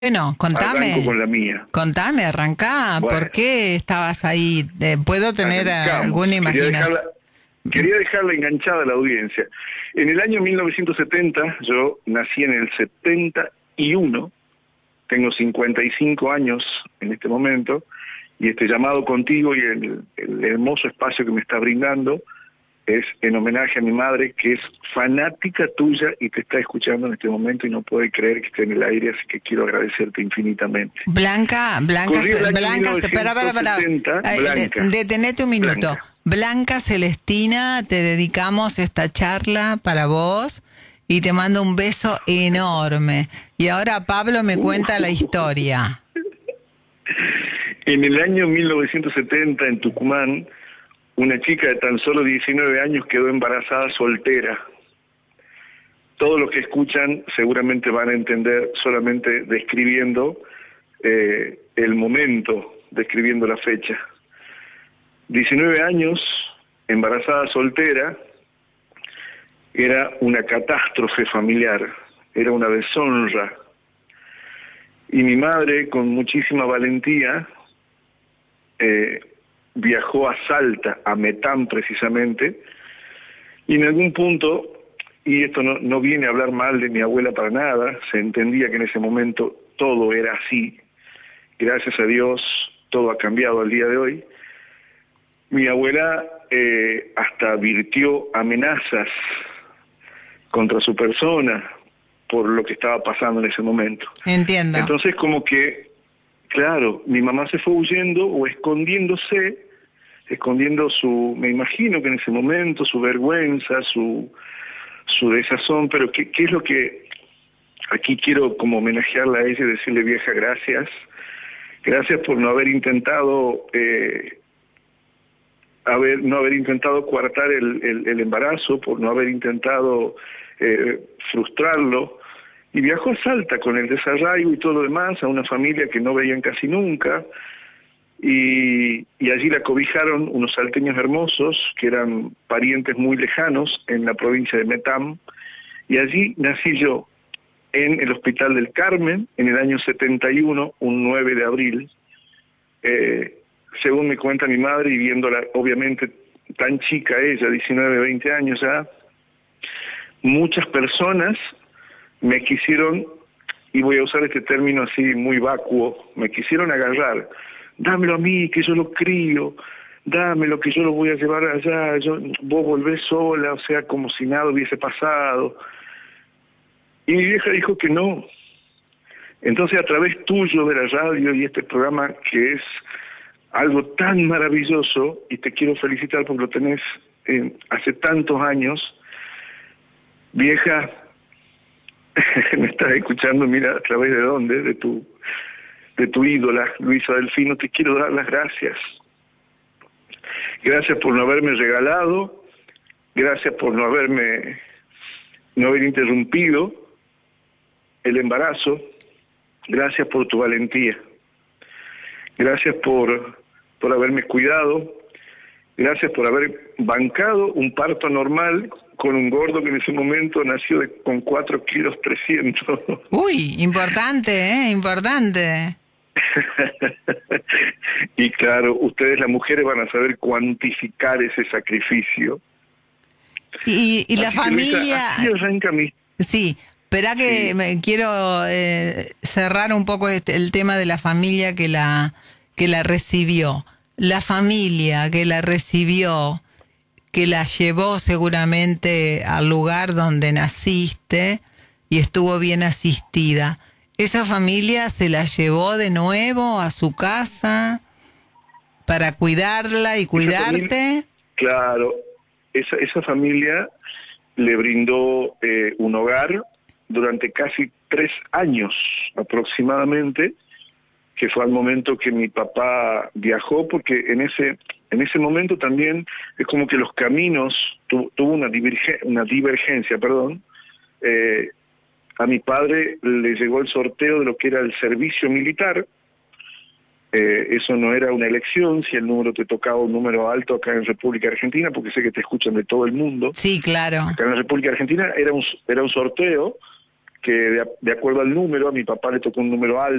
Bueno, Arranco con la mía. contame, arrancá, Bueno, ¿por qué estabas ahí? ¿Puedo tener arrancamos. alguna imaginación? Quería dejarla enganchada a la audiencia. En el año 1970, yo nací en el 71, tengo 55 años en este momento, y este llamado contigo y el hermoso espacio que me está brindando es en homenaje a mi madre, que es fanática tuya y te está escuchando en este momento y no puede creer que esté en el aire, así que quiero agradecerte infinitamente. Corría el año Blanca, para. 1970, Blanca, Detenete un minuto. Blanca. Blanca Celestina, te dedicamos esta charla para vos y te mando un beso enorme. Y ahora Pablo me cuenta la historia. En el año 1970, en Tucumán, una chica de tan solo 19 años quedó embarazada soltera. Todos los que escuchan seguramente van a entender solamente describiendo el momento, describiendo la fecha. 19 años, embarazada soltera, era una catástrofe familiar, era una deshonra. Y mi madre, con muchísima valentía, viajó a Salta, a Metán precisamente, y en algún punto, y esto no viene a hablar mal de mi abuela para nada, se entendía que en ese momento todo era así, gracias a Dios todo ha cambiado al día de hoy. Mi abuela hasta virtió amenazas contra su persona por lo que estaba pasando en ese momento. Entiendo. Entonces como que, claro, mi mamá se fue huyendo o escondiendo me imagino que en ese momento, su vergüenza, su desazón, pero ¿qué es lo que aquí quiero como homenajearla a ella y decirle, vieja, gracias por no haber intentado no haber intentado coartar el embarazo, por no haber intentado frustrarlo, y viajó a Salta con el desarraigo y todo lo demás, a una familia que no veían casi nunca, y allí la cobijaron unos salteños hermosos, que eran parientes muy lejanos en la provincia de Metán, y allí nací yo, en el Hospital del Carmen, en el año 71, un 9 de abril, según me cuenta mi madre, y viéndola obviamente tan chica ella, 19, 20 años ya, muchas personas me quisieron, y voy a usar este término así muy vacuo, me quisieron agarrar, dámelo a mí, que yo lo crío, dámelo, que yo lo voy a llevar allá, vos volvés sola, o sea, como si nada hubiese pasado. Y mi vieja dijo que no. Entonces, a través tuyo de la radio y este programa que es algo tan maravilloso, y te quiero felicitar porque lo tenés hace tantos años, vieja, me estás escuchando, mira, ¿a través de dónde? De tu ídola, Luisa Delfino, te quiero dar las gracias. Gracias por no haberme regalado, gracias por no haber interrumpido el embarazo, gracias por tu valentía, gracias por haberme cuidado, gracias por haber bancado un parto normal con un gordo que en ese momento nació con 4 kilos 300. Uy, importante, importante. Y claro, ustedes las mujeres van a saber cuantificar ese sacrificio. Y la Así que, familia... Luisa, así arranca mi... Sí, espera que Sí. quiero cerrar un poco el tema de la familia que la recibió. La familia que la recibió, que la llevó seguramente al lugar donde naciste y estuvo bien asistida. ¿Esa familia se la llevó de nuevo a su casa para cuidarla y Esa familia, cuidarte? claro, esa familia le brindó un hogar durante casi 3 años aproximadamente, que fue al momento que mi papá viajó, porque en ese momento también es como que los caminos tuvo una divergencia, perdón. A mi padre le llegó el sorteo de lo que era el servicio militar. Eso no era una elección, si el número te tocaba un número alto acá en República Argentina, porque sé que te escuchan de todo el mundo. Sí, claro. Acá en República Argentina era un sorteo que de acuerdo al número, a mi papá le tocó un número alto,